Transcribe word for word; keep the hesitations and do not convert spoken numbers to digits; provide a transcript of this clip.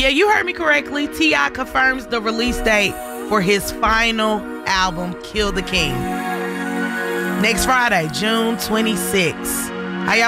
Yeah, you heard me correctly. T I confirms the release date for his final album, Kill the King. Next Friday, June twenty-sixth.